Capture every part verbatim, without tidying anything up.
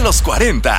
los cuarenta.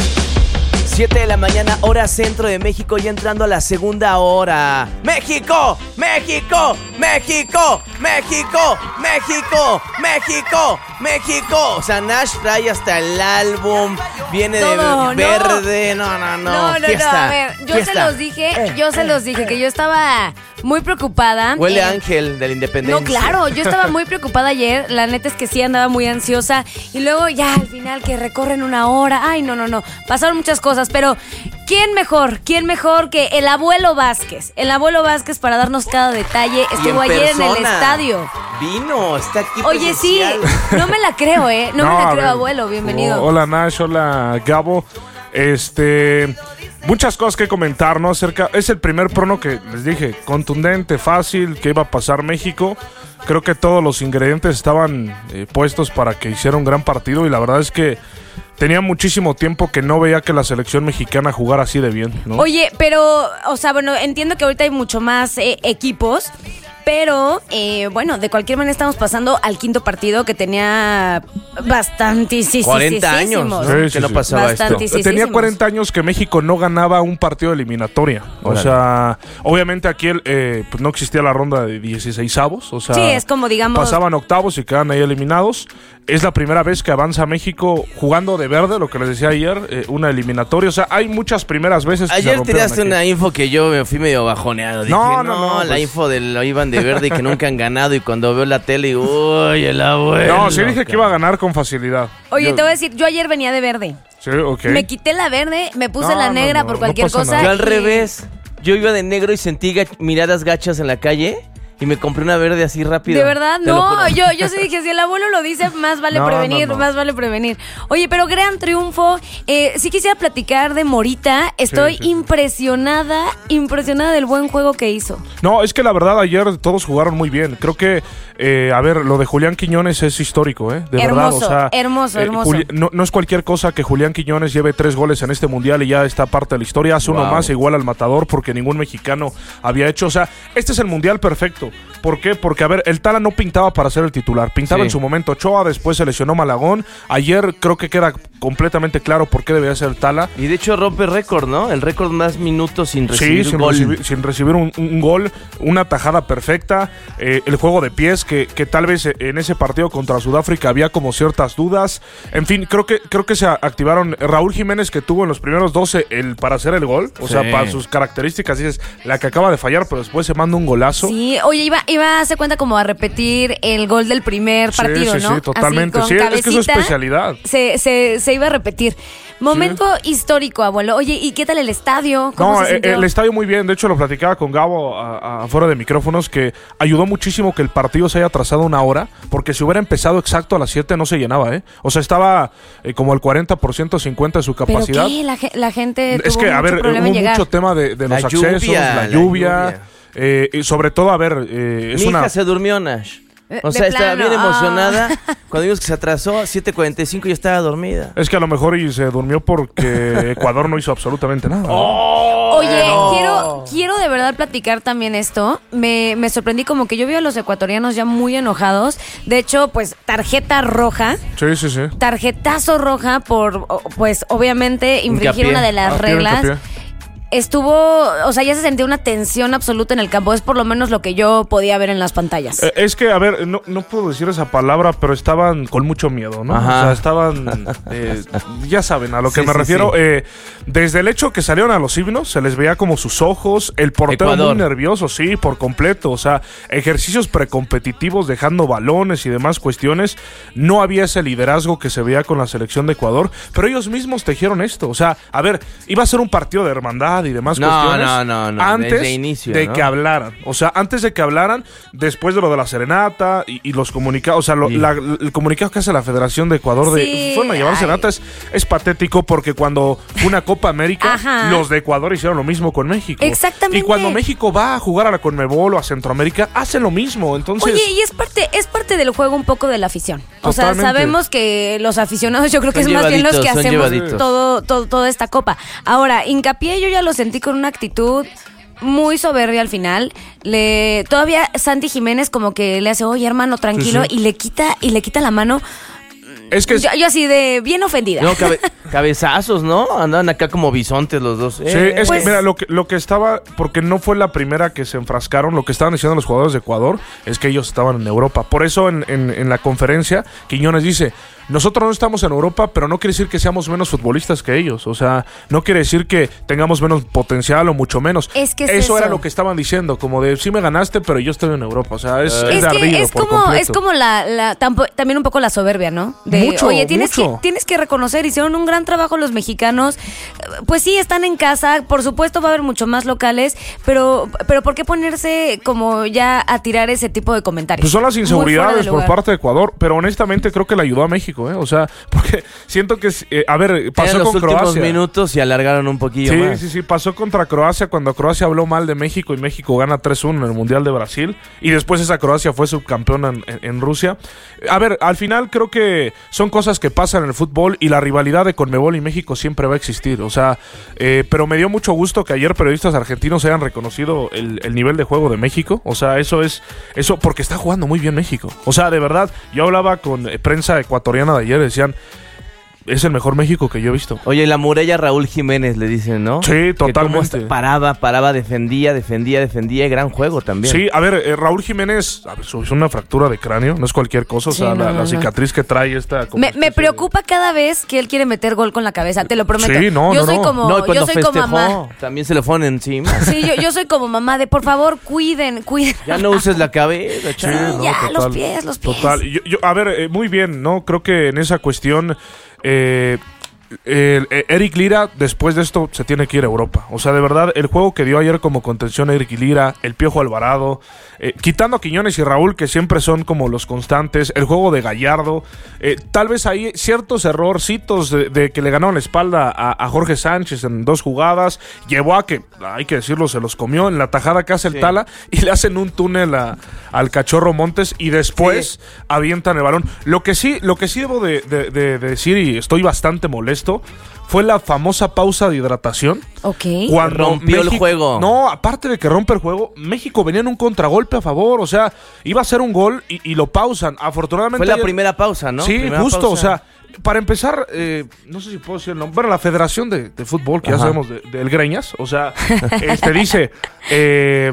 siete de la mañana, hora centro de México, ya entrando a la segunda hora. ¡México! ¡México! ¡México! ¡México! ¡México! ¡México! ¡México! O sea, Nash trae hasta el álbum, viene Todo, de verde, no, no, no. No, no, fiesta, no, a ver, yo fiesta. se los dije, yo se los dije que yo estaba muy preocupada. Huele eh, Ángel de la Independencia. No, claro, yo estaba muy preocupada ayer, la neta es que sí andaba muy ansiosa y luego ya al final que recorren una hora, ay no, no, no, pasaron muchas cosas, pero ¿quién mejor? ¿Quién mejor que el abuelo Vázquez? El abuelo Vázquez para darnos cada detalle, estuvo en ayer en el persona. estadio. Vino, está aquí Oye, sí, presencial. no me la creo, ¿eh? No, No, me la a creo, ver. abuelo, bienvenido. Oh, hola Nash, hola Gabo. Este, muchas cosas que comentar, ¿no? Acerca, es el primer prono que les dije, contundente, fácil, que iba a pasar México. Creo que todos los ingredientes estaban eh, puestos para que hiciera un gran partido y la verdad es que tenía muchísimo tiempo que no veía que la selección mexicana jugara así de bien, ¿no? Oye, pero, o sea, bueno, entiendo que ahorita hay mucho más eh, equipos, pero, eh, bueno, de cualquier manera estamos pasando al quinto partido que tenía bastantísimos. cuarenta años, ¿no? Sí, que sí, no sí. pasaba esto. Bastantísimos. Tenía cuarenta años que México no ganaba un partido de eliminatoria. O Órale. sea, obviamente aquí el, eh, pues no existía la ronda de dieciseisavos. O sea, Sí, es como, digamos- pasaban octavos y quedaban ahí eliminados. Es la primera vez que avanza México jugando de verde, lo que les decía ayer, eh, una eliminatoria. O sea, hay muchas primeras veces que se Ayer rompieron tiraste aquí. una info que yo me fui medio bajoneado. Dije, No, no, no, no, la pues- info del iban de verde y que nunca han ganado. Y cuando veo la tele, digo, uy, el abuelo. No, sí dije que iba a ganar con facilidad. Oye, Yo- te voy a decir, yo ayer venía de verde. Sí, ok. Me quité la verde, me puse No, la no, negra no, por no cualquier pasa cosa. nada. Yo al y- revés. Yo iba de negro y sentí gach- miradas gachas en la calle. Y me compré una verde así rápido. De verdad, Te lo no, juro. yo, yo sí dije, si el abuelo lo dice, más vale No, prevenir, no, no. más vale prevenir. Oye, pero gran triunfo. Eh, sí quisiera platicar de Morita. Estoy Sí, sí, sí. impresionada, impresionada del buen juego que hizo. No, es que la verdad ayer todos jugaron muy bien. Creo que, eh, a ver, lo de Julián Quiñones es histórico, ¿eh? De Hermoso, verdad, o sea, hermoso, eh, hermoso. Juli- no, no es cualquier cosa que Julián Quiñones lleve tres goles en este mundial y ya está parte de la historia. Hace uno Wow. más igual al Matador porque ningún mexicano había hecho. O sea, este es el mundial perfecto. ¿Por qué? Porque, a ver, el Tala no pintaba para ser el titular. Pintaba Sí. en su momento Ochoa, después se lesionó Malagón. Ayer creo que queda completamente claro por qué debía ser el Tala. Y de hecho rompe récord, ¿no? El récord más minutos sin recibir Sí, sin gol. recibir, sin recibir un, un gol, una tajada perfecta, eh, el juego de pies que, que tal vez en ese partido contra Sudáfrica había como ciertas dudas. En fin, creo que creo que se activaron Raúl Jiménez que tuvo en los primeros doce el para hacer el gol, o Sí. sea, para sus características, dices, la que acaba de fallar, pero después se manda un golazo. Sí, oye, iba, iba a hacer cuenta como a repetir el gol del primer Sí, partido, sí, ¿no? sí, totalmente. Así, Sí, con es que es su cabecita, especialidad. Se, se, se iba a repetir. Momento histórico, abuelo. Oye, ¿y qué tal el estadio? ¿Cómo No, se eh, sintió? el estadio muy bien. De hecho, lo platicaba con Gabo a- a- afuera de micrófonos que ayudó muchísimo que el partido se haya atrasado una hora, porque si hubiera empezado exacto a las siete no se llenaba, ¿eh? O sea, estaba eh, como el cuarenta por ciento, cincuenta de su ¿Pero capacidad. qué? La, ge- la gente Es tuvo que, a mucho ver, problema hubo en llegar. mucho tema de, de La los lluvia, accesos, la, la lluvia. lluvia. eh, y sobre todo, a ver, eh, es Mi una... hija se durmió, Nash. Eh, O de sea, estaba plano, bien ah. emocionada. Cuando vimos que se atrasó a siete cuarenta y cinco ya estaba dormida. Es que a lo mejor y se durmió porque Ecuador no hizo absolutamente nada. Oh. Oye, no. quiero, quiero de verdad platicar también esto. Me, me sorprendí como que yo vi a los ecuatorianos ya muy enojados. De hecho, pues, tarjeta roja. Sí, sí, sí. Tarjetazo roja por, o- pues, obviamente, infringir Hincapié. una de las Ah, tiene reglas. hincapié. Estuvo, o sea, ya se sentía una tensión absoluta en el campo. Es por lo menos lo que yo podía ver en las pantallas. Eh, es que, a ver, no, no puedo decir esa palabra, pero estaban con mucho miedo, ¿no? Ajá. O sea, estaban, eh, ya saben a lo que Sí, me sí, refiero. sí. Eh, desde el hecho que salieron a los himnos, se les veía como sus ojos, el portero Ecuador. muy nervioso, sí, por completo. O sea, ejercicios precompetitivos, dejando balones y demás cuestiones. No había ese liderazgo que se veía con la selección de Ecuador, pero ellos mismos tejieron esto. O sea, a ver, iba a ser un partido de hermandad y demás No, cuestiones. no, no, no, Antes desde inicio, de ¿no? que hablaran. O sea, antes de que hablaran, después de lo de la serenata y, y los comunicados, o sea, lo- Sí. la- el comunicado que hace la Federación de Ecuador de Sí, fueron a llevar ay. serenata es, es patético porque cuando fue una Copa América, Ajá. los de Ecuador hicieron lo mismo con México. Exactamente. Y cuando México va a jugar a la Conmebol o a Centroamérica, hacen lo mismo. Entonces, Oye, y es parte, es parte del juego un poco de la afición. O sea, Totalmente. sabemos que los aficionados, yo creo que Son es más bien los que llevaditos, son hacemos llevaditos. todo, todo, toda esta copa. Ahora, Hincapié yo ya lo sentí con una actitud muy soberbia al final. Le, todavía Santi Jiménez como que le hace, oye hermano, tranquilo, Sí, sí. y le quita, y le quita la mano. es que Yo, yo así de bien ofendida. No, cabe- Cabezazos, ¿no? Andaban acá como bisontes los dos. Sí, Eh, es pues- que, mira, lo que, lo que estaba, porque no fue la primera que se enfrascaron, lo que estaban diciendo los jugadores de Ecuador es que ellos estaban en Europa. Por eso en, en, en la conferencia, Quiñones dice, nosotros no estamos en Europa, pero no quiere decir que seamos menos futbolistas que ellos. O sea, no quiere decir que tengamos menos potencial o mucho menos. Es que es eso, era eso. lo que estaban diciendo, como de, sí me ganaste, pero yo estoy en Europa. O sea, es, es Es de que ardido es por como, completo. es como la, la tampo- también un poco la soberbia, ¿no? De, Mucho, oye, tienes mucho. que, tienes que reconocer, hicieron un gran trabajo los mexicanos. Pues sí, están en casa, por supuesto va a haber mucho más locales, pero, pero ¿por qué ponerse como ya a tirar ese tipo de comentarios? Pues son las Muy fuera de inseguridades por lugar. parte de Ecuador, pero honestamente creo que le ayudó a México, ¿eh? O sea, porque siento que, eh, a ver, pasó eran los con últimos Croacia. minutos y alargaron un poquillo Sí, más. sí, sí, pasó contra Croacia cuando Croacia habló mal de México y México gana tres uno en el Mundial de Brasil y después esa Croacia fue subcampeona en, en- en Rusia. A ver, al final creo que son cosas que pasan en el fútbol y la rivalidad de Conmebol y México siempre va a existir, o sea, eh, pero me dio mucho gusto que ayer periodistas argentinos hayan reconocido el, el nivel de juego de México, o sea, eso es, eso porque está jugando muy bien México, o sea, de verdad, yo hablaba con eh, prensa ecuatoriana de ayer, decían, es el mejor México que yo he visto. Oye, la muralla Raúl Jiménez le dicen, ¿no? Sí, Que cómo totalmente. está- paraba, paraba, defendía, defendía, defendía. Y gran juego también. Sí, a ver, eh, Raúl Jiménez a ver, sufrió una fractura de cráneo, no es cualquier cosa, o Sí, sea, no, la, no, la no. cicatriz que trae esta... como Me, especie me de- preocupa cada vez que él quiere meter gol con la cabeza, te lo prometo. Sí, no, yo no, soy no. como, No, y cuando yo soy como mamá. festejó, también se le ponen encima. Sí, yo, yo soy como mamá de por favor, cuiden, cuiden. Ya no uses la cabeza, Sí, chao. no, ya, total, los pies, los pies. Total. Yo, yo- a ver, eh, muy bien, ¿no? Creo que en esa cuestión... eh, el- eh, Eric Lira, después de esto, se tiene que ir a Europa. O sea, de verdad, el juego que dio ayer como contención Eric Lira, el Piojo Alvarado, eh, quitando a Quiñones y Raúl, que siempre son como los constantes, el juego de Gallardo, eh, tal vez hay ciertos errorcitos de, de que le ganaron la espalda a, a Jorge Sánchez en dos jugadas, llevó a que, hay que decirlo, se los comió en la tajada que hace el Sí. Tala y le hacen un túnel a- al Cachorro Montes y después avientan el balón. Lo que sí, lo que sí debo de, de- de- de decir, y estoy bastante molesto, fue la famosa pausa de hidratación. Ok. Cuando Rompió el juego. No, aparte de que rompe el juego, México venía en un contragolpe a favor. O sea, iba a ser un gol y, y lo pausan. Afortunadamente. Fue la ayer- primera pausa, ¿no? Sí, Primera justo. pausa. O sea, para empezar, eh, no sé si puedo decir el nombre. Bueno, la Federación de, de Fútbol, que ya Ajá. sabemos de, del Greñas. O sea, este dice. Eh,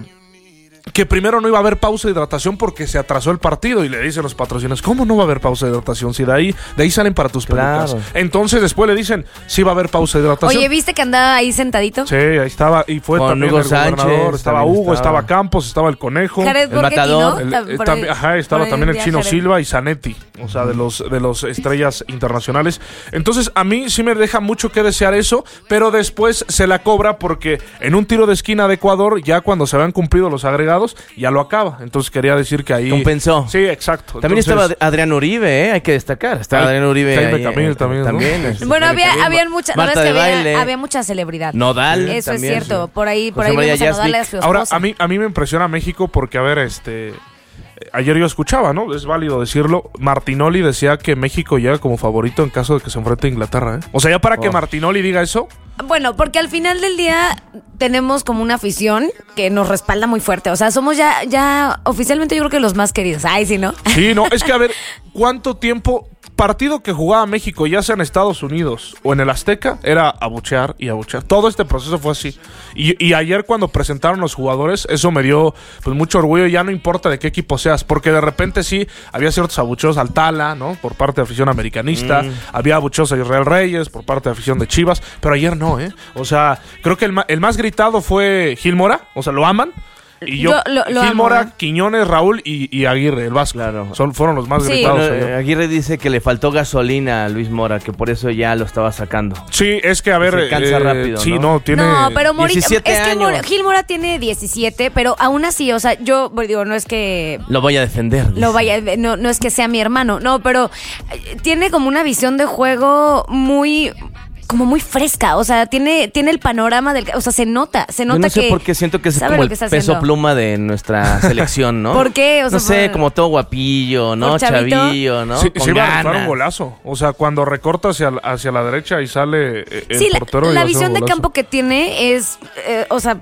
que primero no iba a haber pausa de hidratación porque se atrasó el partido y le dicen los patrocinadores, ¿cómo no va a haber pausa de hidratación si de ahí, de ahí salen para tus Claro. pelucas? Entonces después le dicen, sí va a haber pausa de hidratación. Oye, ¿viste que andaba ahí sentadito? Sí, ahí estaba, y fue Con también Hugo el gobernador, Sánchez, estaba también Hugo, estaba. estaba Campos, estaba el Conejo, Jared El Borghetti, matador, ¿no? el- Tam- eh, por también- ahí- ajá, estaba por ahí también el día Chino Jared. Silva y Zanetti, o sea, de los de los estrellas internacionales. Entonces, a mí sí me deja mucho que desear eso, pero después se la cobra porque en un tiro de esquina de Ecuador, ya cuando se habían cumplido los agregados, ya lo acaba. Entonces quería decir que ahí... Compensó. Sí, exacto. También Entonces, estaba Adrián Uribe, ¿eh? Hay que destacar. Estaba Ay, Adrián Uribe. Jaime ahí, Camil eh, también, ¿no? este, Bueno, Jaime había, Camil, habían mucha, la Marta verdad es que de había, baile. había mucha celebridad. Nodal. Eso también, es cierto. sí. Por ahí, por José ahí María vimos a Nodal Yazdic. a su esposa. Ahora, a mí, a mí me impresiona México porque, a ver, este... Ayer yo escuchaba, ¿no? Es válido decirlo. Martinoli decía que México llega como favorito en caso de que se enfrente a Inglaterra, ¿eh? O sea, ya para que Oh. Martinoli diga eso... Bueno, porque al final del día tenemos como una afición que nos respalda muy fuerte. O sea, somos ya, ya oficialmente yo creo que los más queridos. Ay, sí, ¿no? Sí, no, es que a ver, ¿cuánto tiempo... Partido que jugaba México, ya sea en Estados Unidos o en el Azteca, era abuchear y abuchear. Todo este proceso fue así. Y, y ayer cuando presentaron los jugadores, eso me dio pues mucho orgullo. Ya no importa de qué equipo seas, porque de repente sí había ciertos abucheos al Tala, ¿no? Por parte de afición americanista. Mm. Había abucheos a Israel Reyes por parte de afición de Chivas. Pero ayer no, ¿eh? O sea, creo que el, ma- el más gritado fue Gil Mora. O sea, lo aman. Y yo, Yo lo- lo Gil amo, Mora, ¿eh? Quiñones, Raúl y, y Aguirre, el Vasco. Claro. Son, fueron los más Sí. gritados Bueno, ayer. eh, Aguirre dice que le faltó gasolina a Luis Mora, que por eso ya lo estaba sacando. Sí, es que a ver. Se cansa eh, rápido, Sí, ¿no? no, tiene. No, pero Mora, es diecisiete que Mora- años. Gil Mora tiene diecisiete, pero aún así, o sea, yo bueno, digo, no es que Lo voy a defender. dice. lo vaya, no, no es que sea mi hermano, no, pero eh, tiene como una visión de juego muy, como muy fresca, o sea, tiene, tiene el panorama del, o sea, se nota, se Yo nota no sé que por qué siento que es sabe como lo el que está peso haciendo. pluma de nuestra selección, ¿no? ¿Por qué? O sea, no sé, por- como todo guapillo, ¿no? por chavito. Chavillo, ¿no? Sí, Con sí iba a rifar ganas. un golazo. O sea, cuando recorta hacia, hacia la derecha y sale eh, el Sí, la, portero. iba la a ser un visión de golazo. campo que tiene es, eh, o sea,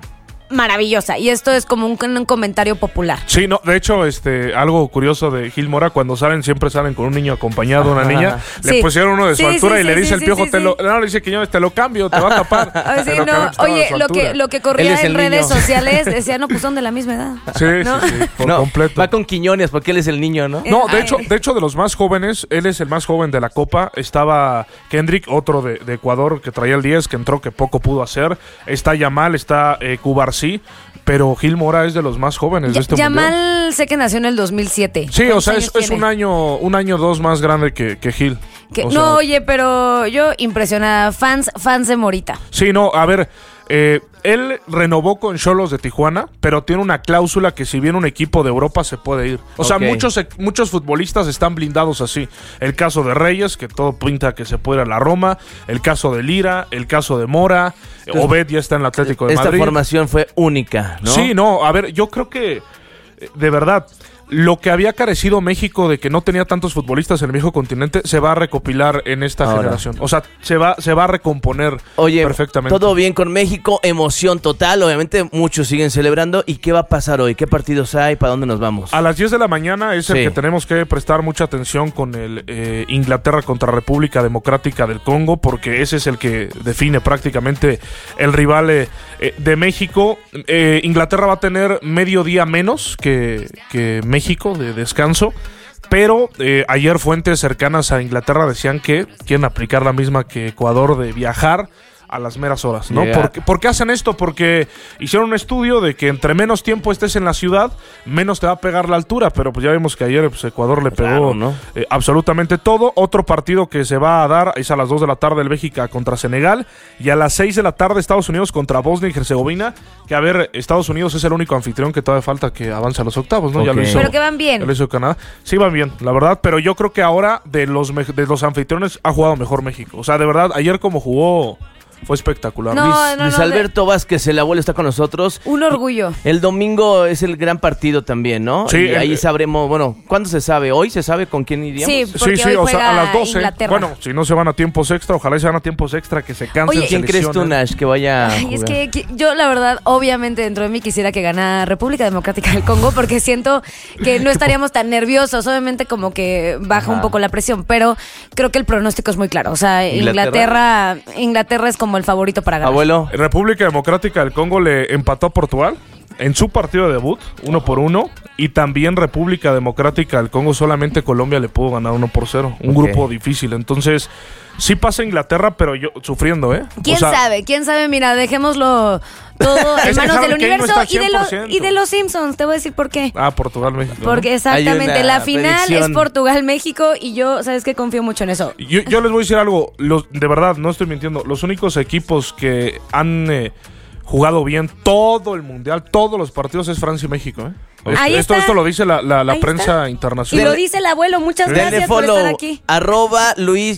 maravillosa. Y esto es como un, un comentario popular. Sí, no, de hecho, este, algo curioso de Gil Mora, cuando salen, siempre salen con un niño acompañado, una niña. Sí. Le pusieron uno de su Sí, altura sí, y le sí, dice sí, el sí, piojo, sí, te sí. lo, no, le dice Quiñones, te lo cambio, te va a tapar. Ay, sí, Te lo no, cambio, estaba a oye, su lo que, altura. lo que Él corría es en el redes niño. sociales decía, no, pues son de la misma edad. Sí, ¿no? sí, sí, por No, completo. va con Quiñones porque él es el niño, ¿no? No, de Ay. hecho, de hecho, de los más jóvenes, él es el más joven de la Copa. Estaba Kendrick, otro de, de Ecuador, que traía el diez, que entró, que poco pudo hacer. Está Yamal, está eh, Cubarsí, pero Gil Mora es de los más jóvenes de este mundial. Yamal sé que nació en el dos mil siete. Sí, o ¿Cuántos sea, es, años es tiene? un año, un año dos más grande que, que Gil. Que- O no, sea, oye, pero yo impresionada. Fans, fans de Morita. sí, no, a ver, eh, él renovó con Xolos de Tijuana, pero tiene una cláusula que si viene un equipo de Europa se puede ir. O sea, Ok. muchos, e- muchos futbolistas están blindados así. El caso de Reyes, que todo pinta que se puede ir a la Roma. El caso de Lira, el caso de Mora. Entonces, Obed ya está en el Atlético de Esta Madrid. formación fue única, ¿no? Sí, no, a ver, yo creo que, eh, de verdad, lo que había carecido México de que no tenía tantos futbolistas en el viejo continente se va a recopilar en esta Ahora. generación. O sea, se va, se va a recomponer Oye, perfectamente. todo bien con México, emoción total, obviamente muchos siguen celebrando. ¿Y qué va a pasar hoy? ¿Qué partidos hay? ¿Para dónde nos vamos? A las diez de la mañana es Sí. el que tenemos que prestar mucha atención con el eh, Inglaterra contra República Democrática del Congo, porque ese es el que define prácticamente el rival eh, eh, de México. Eh, Inglaterra va a tener medio día menos que, que México de descanso. Pero eh, ayer fuentes cercanas a Inglaterra decían que quieren aplicar la misma que Ecuador de viajar a las meras horas, ¿no? Llegar. ¿Por qué, por qué hacen esto? Porque hicieron un estudio de que entre menos tiempo estés en la ciudad, menos te va a pegar la altura, pero pues ya vimos que ayer pues, Ecuador le pegó Claro, ¿no? eh, absolutamente todo. Otro partido que se va a dar es a las dos de la tarde el Bélgica contra Senegal y a las seis de la tarde Estados Unidos contra Bosnia y Herzegovina, que a ver, Estados Unidos es el único anfitrión que todavía falta que avance a los octavos, ¿no? Ya lo Ok. hizo. Pero que van bien. Ya lo hizo Canadá. Sí, van bien, la verdad, pero yo creo que ahora de los, me- de los anfitriones ha jugado mejor México. O sea, de verdad, ayer como jugó fue espectacular. No, Luis, no, Luis no, Alberto Vázquez, el abuelo, está con nosotros. Un orgullo. El domingo es el gran partido también, ¿no? Sí, Y el- ahí sabremos, bueno, ¿cuándo se sabe? ¿Hoy se sabe con quién iríamos? Sí, porque Sí, sí, hoy o sea, juega a las doce. Inglaterra. Bueno, si no se van a tiempos extra, ojalá se van a tiempos extra, que se cansen. Oye, se ¿Quién crees tú, lesionen. Nash, que vaya a Ay, es jugar? que, que yo la verdad, obviamente dentro de mí quisiera que ganara República Democrática del Congo porque siento que no estaríamos tan nerviosos, obviamente como que baja Ajá. un poco la presión, pero creo que el pronóstico es muy claro, o sea, ¿Inglaterra? Inglaterra Inglaterra es como el favorito para ganar. Abuelo, República Democrática del Congo le empató a Portugal en su partido de debut, uno por uno, y también República Democrática del Congo, solamente Colombia le pudo ganar uno por cero. Un Ok. grupo difícil. Entonces, sí pasa Inglaterra, pero yo sufriendo, ¿eh? ¿Quién O sea, sabe? ¿Quién sabe? Mira, dejémoslo todo en Es que manos Harry del Kane no universo está y, de cien por los, ciento. y de los Simpsons. Te voy a decir por qué. Ah, Portugal, México. ¿no? Porque exactamente, Hay una la final predicción. es Portugal-México y yo, ¿sabes qué? Confío mucho en eso. Yo, yo les voy a decir algo, los, de verdad, no estoy mintiendo. Los únicos equipos que han eh, jugado bien todo el mundial, todos los partidos, es Francia y México. ¿eh? Ahí esto, está. esto lo dice la, la- la Ahí prensa está. Y internacional. lo dice el abuelo. Muchas denle gracias por follow, estar aquí. arroba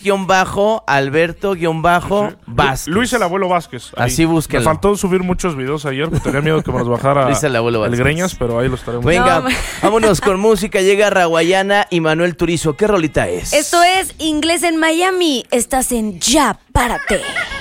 Luis-Alberto-Vázquez. Luis el abuelo Vázquez. ahí. Así búsquenlo. Me faltó subir muchos videos ayer, porque tenía miedo que me los bajara Luis el abuelo Vázquez. Greñas, pero ahí los estaremos. Venga, No, ma- vámonos con música. Llega Raguayana y Manuel Turizo. ¿Qué rolita es? Esto es Inglés en Miami. Estás en Ya, párate.